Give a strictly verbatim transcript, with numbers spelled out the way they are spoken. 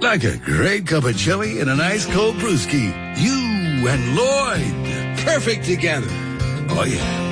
Like a great cup of chili and an ice cold brewski. You and Lloyd. Perfect together. Oh, yeah.